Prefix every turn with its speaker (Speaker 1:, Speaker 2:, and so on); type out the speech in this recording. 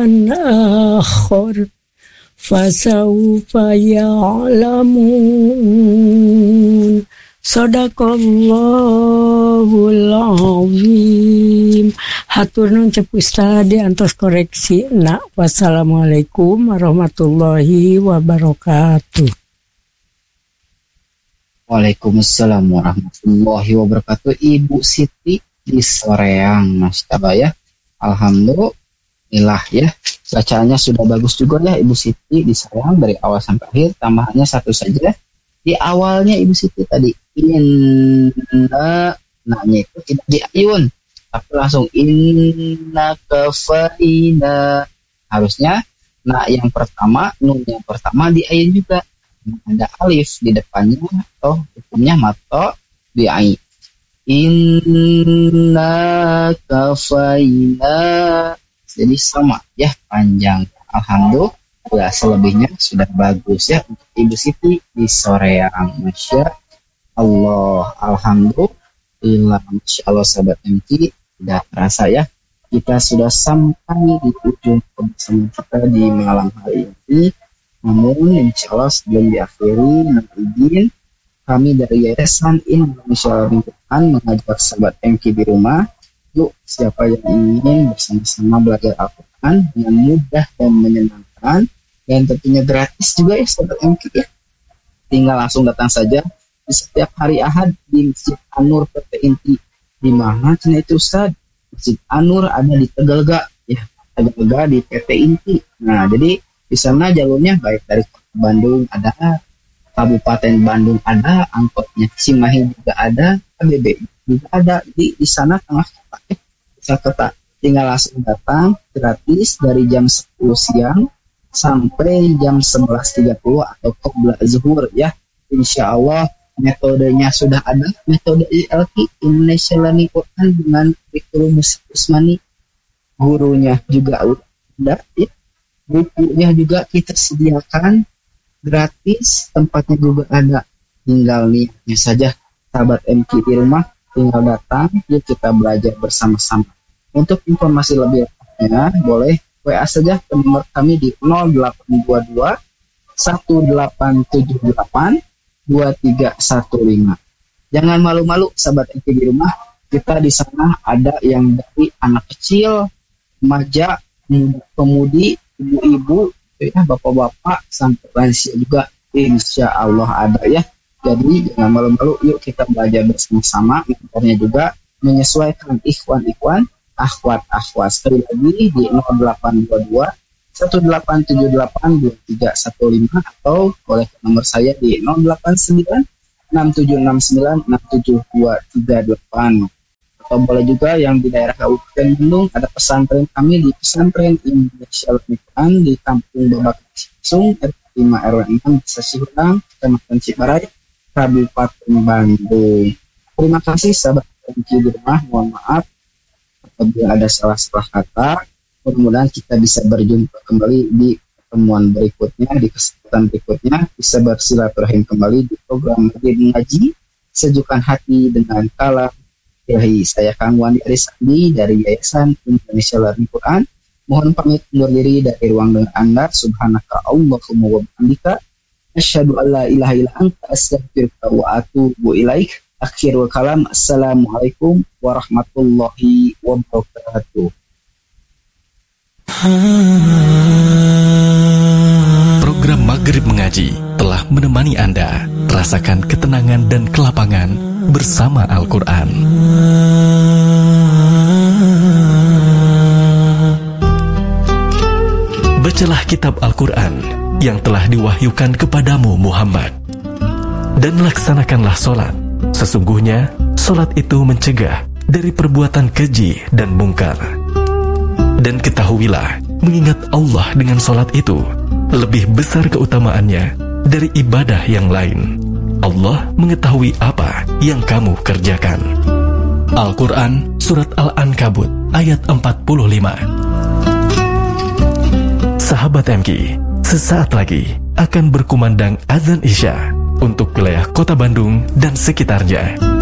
Speaker 1: آخر فسوف يعلمون صدق الله العظيم. Hatur nuhun cep Ustaz diantos koreksi na. Wassalamualaikum warahmatullahi wabarakatuh.
Speaker 2: Waalaikumsalam warahmatullahi wabarakatuh. Ibu Siti di Soreang, Masya Allah ya. Alhamdulillah ya. Bacaannya sudah bagus juga ya Ibu Siti di Soreang dari awal sampai akhir. Tambahannya satu saja. Di awalnya Ibu Siti tadi inna, nah-nya itu tidak di ayun, tapi langsung inna kafaina. Harusnya nah yang pertama, nun yang pertama di ayun juga. Ada alif di depannya atau hukumnya mato di ayun. Inna kafaina. Jadi sama ya panjang. Alhamdulillah selebihnya sudah bagus ya untuk Ibu Siti di Soreang. Masya Allah. Alhamdulillah. Masya Allah sahabat MT. Tidak terasa ya. Kita sudah sampai di ujung kebersamaan kita di malam hari ini. Namun insya Allah sebelum diakhiri, izin kami dari Yayasan Indonesia Al-Quran mengajak sahabat MK di rumah. Yuk siapa yang ingin bersama-sama belajar Al-Quran dengan mudah dan menyenangkan dan tentunya gratis juga ya sahabat MK ya. Tinggal langsung datang saja di setiap hari Ahad di Masjid An-Nur PT Inti. Di mana itu Ustaz? Masjid An-Nur ada di Tegalga ya, Tegalga di PT Inti. Nah jadi di sana jalurnya baik dari Bandung ada, Kabupaten Bandung ada, angkotnya Cimahi juga ada, KBB juga ada. Di sana tengah kota bisa kota. Tinggal langsung datang gratis dari jam 10 siang sampai jam 11.30 atau qabla zuhur ya. Insya Allah metodenya sudah ada, metode ILQ Indonesia Learning Quran dengan kurikulum Usmani. Gurunya juga udah ya. Bukunya juga kita sediakan gratis, tempatnya juga ada. Tinggal niatnya saja sahabat MK di rumah, tinggal datang, yuk kita belajar bersama-sama. Untuk informasi lebih lengkapnya boleh WA saja ke nomor kami di 0822 1878 2315. Jangan malu-malu sahabat MK di rumah, kita di sana ada yang dari anak kecil, remaja, pemudi, ibu-ibu, ya, bapak-bapak, sampai lansia juga insya Allah ada ya. Jadi jangan malu-malu, yuk kita belajar bersama-sama. Mentornya juga menyesuaikan ikhwan-ikhwan, akhwat-akhwat. Sekali lagi di 0822 1878 2315 atau boleh ke nomor saya di 089 6769 67238. Atau boleh juga yang di daerah Kabupaten Bandung ada pesantren kami di Pesantren Indonesia Al-Quran di Kampung Babak Sung RT 5 RW 6 Desa Cihurang, Kecamatan Cibarai, Kabupaten Bandung. Terima kasih sahabat MK di rumah. Mohon maaf apabila ada salah-salah kata. Mudah-mudahan kita bisa berjumpa kembali di pertemuan berikutnya, di kesempatan berikutnya bisa bersilaturahim kembali di program Ngaji Sejukkan Hati dengan Kalam Ilahi. Saya Kang Wandi Arisandi dari Yayasan Indonesia Learning Quran. Mohon pamit undur diri dari ruang dengar Anda. Subhanaka Allahumma wa bihamdika asyhadu an la ilaha illa anta astaghfiruka wa atubu ilaik. Akhirul kalam. Assalamualaikum warahmatullahi wabarakatuh.
Speaker 3: Program Maghrib Mengaji telah menemani Anda rasakan ketenangan dan kelapangan bersama Al-Quran. Bacalah kitab Al-Quran yang telah diwahyukan kepadamu Muhammad, dan laksanakanlah solat. Sesungguhnya solat itu mencegah dari perbuatan keji dan mungkar. Dan ketahuilah, mengingat Allah dengan solat itu lebih besar keutamaannya dari ibadah yang lain. Allah mengetahui apa yang kamu kerjakan. Al-Quran Surat Al-Ankabut ayat 45. Sahabat MK, sesaat lagi akan berkumandang azan Isya untuk wilayah Kota Bandung dan sekitarnya.